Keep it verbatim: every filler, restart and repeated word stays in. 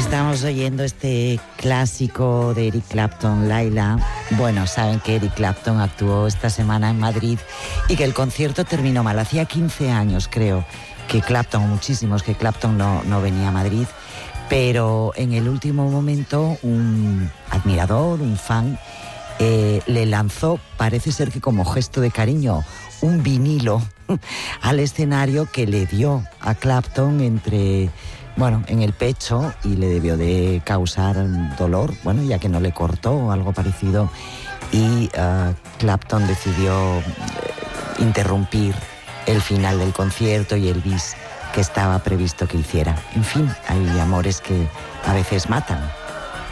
Estamos oyendo este clásico de Eric Clapton, Laila. Bueno, saben que Eric Clapton actuó esta semana en Madrid y que el concierto terminó mal. Hacía quince años, creo, que Clapton, muchísimos, que Clapton no, no venía a Madrid. Pero en el último momento, un admirador, un fan, eh, le lanzó, parece ser que como gesto de cariño, un vinilo al escenario que le dio a Clapton entre... bueno, en el pecho, y le debió de causar dolor, bueno, ya que no le cortó o algo parecido, y uh, Clapton decidió uh, interrumpir el final del concierto y el bis que estaba previsto que hiciera. En fin, hay amores que a veces matan.